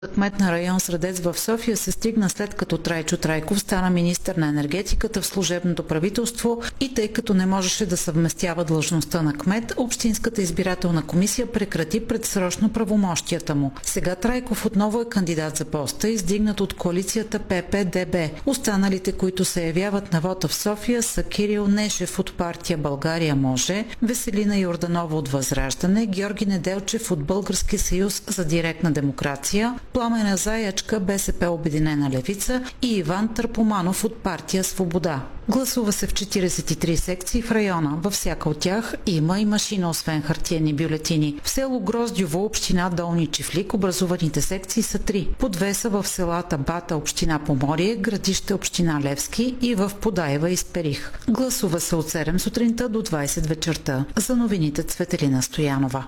Кмет на район Средец в София се стигна след като Трайчо Трайков стана министър на енергетиката в служебното правителство и тъй като не можеше да съвместява длъжността на кмет, Общинската избирателна комисия прекрати предсрочно правомощията му. Сега Трайков отново е кандидат за поста, издигнат от коалицията ПП-ДБ. Останалите, които се явяват на вота в София, са Кирил Нешев от партия България може, Веселина Йорданова от Възраждане, Георги Неделчев от Български съюз за директна демокрация, Пламена Заячка, БСП Обединена левица и Иван Търпоманов от партия Свобода. Гласува се в 43 секции в района. Във всяка от тях има и машина, освен хартиени бюлетини. В село Гроздьово, община Долни Чифлик, образуваните секции са 3. По 2 са в селата Бата, община Поморие, Градище, община Левски и в Подаева и Сперих. Гласува се от 7 сутринта до 20 вечерта. За новините Цветелина Стоянова.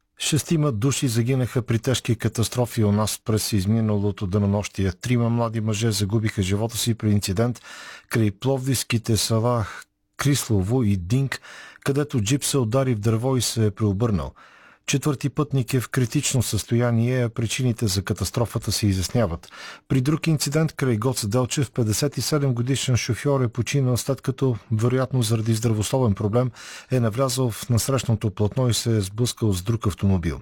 6 души загинаха при тежки катастрофи у нас през изминалото денонощие. 3 млади мъже загубиха живота си при инцидент край пловдивските села Крислово и Динг, където джип се удари в дърво и се е преобърнал. 4 пътник е в критично състояние, а причините за катастрофата се изясняват. При друг инцидент край Гоце Делчев 57 годишен шофьор е починал, след като, вероятно заради здравословен проблем, е навлязъл в насрещното платно и се е сблъскал с друг автомобил.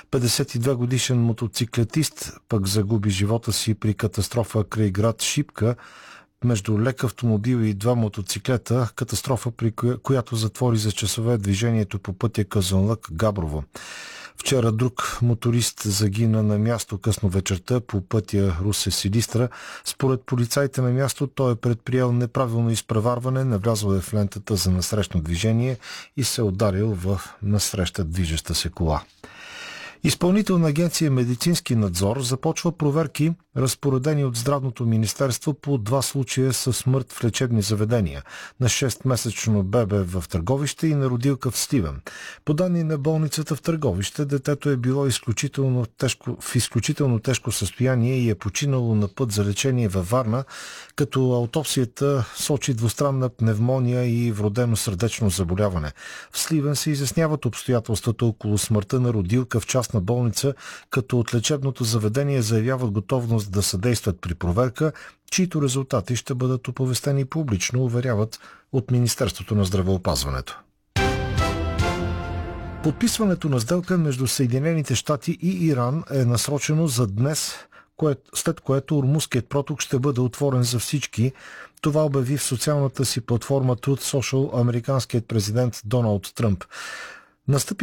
52 годишен мотоциклетист пък загуби живота си при катастрофа край град Шипка, между лек автомобил и 2 мотоциклета, катастрофа, при която затвори за часове движението по пътя Казанлък-Габрово. Вчера друг моторист загина на място късно вечерта по пътя Русе-Силистра. Според полицаите на място той е предприел неправилно изпреварване, навлязъл е в лентата за насрещно движение и се ударил в насреща движеща се кола. Изпълнителна агенция Медицински надзор започва проверки, разпоредени от Здравното министерство по 2 случая със смърт в лечебни заведения. На 6-месечно бебе в Търговище и на родилка в Сливен. По данни на болницата в Търговище, детето е било в изключително тежко състояние и е починало на път за лечение във Варна, като аутопсията сочи двустранна пневмония и вродено сърдечно заболяване. В Сливен се изясняват обстоятелствата около смъртта на родилка в частна болница, като от лечебното заведение заявяват готовност да съдействат при проверка, чието резултати ще бъдат оповестени публично, уверяват от Министерството на здравеопазването. Подписването на сделка между Съединените щати и Иран е насрочено за днес, след което Ормузският проток ще бъде отворен за всички. Това обяви в социалната си платформа Truth Social американският президент Доналд Тръмп.